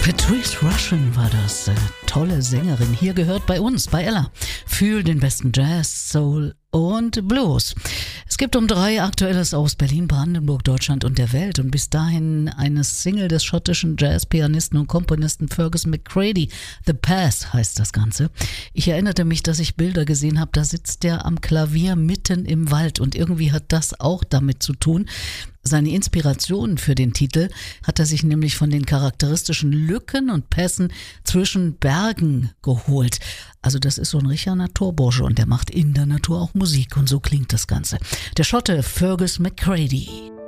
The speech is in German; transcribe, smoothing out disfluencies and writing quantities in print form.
Patrice Rushen war das, eine tolle Sängerin, hier gehört bei uns, bei Ella. Fühl den besten Jazz, Soul und Blues. Es gibt um 3 Aktuelles aus Berlin, Brandenburg, Deutschland und der Welt und bis dahin eine Single des schottischen Jazzpianisten und Komponisten Fergus McCready. The Path heißt das Ganze. Ich erinnerte mich, dass ich Bilder gesehen habe, da sitzt der am Klavier mitten im Wald und irgendwie hat das auch damit zu tun. Seine Inspiration für den Titel hat er sich nämlich von den charakteristischen Lücken und Pässen zwischen Bergen geholt. Also das ist so ein richtiger Naturbursche und der macht in der Natur auch Musik und so klingt das Ganze. Der Schotte Fergus McCready.